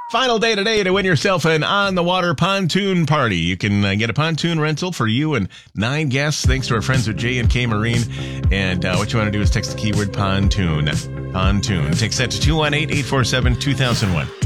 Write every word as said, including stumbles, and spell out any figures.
Final day today to win yourself an on-the-water pontoon party. You can uh, get a pontoon rental for you and nine guests thanks to our friends at J and K Marine. And uh, what you want to do is text the keyword pontoon. Pontoon. Text that to two one eight, eight four seven, two thousand one.